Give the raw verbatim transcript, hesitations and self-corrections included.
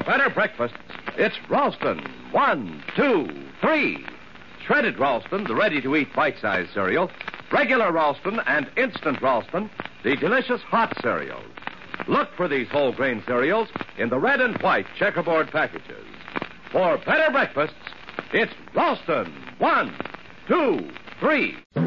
better breakfasts, it's Ralston. One, two, three. Shredded Ralston, the ready-to-eat bite-sized cereal. Regular Ralston and instant Ralston, the delicious hot cereals. Look for these whole grain cereals in the red and white checkerboard packages. For better breakfasts, it's Ralston. One, two, three.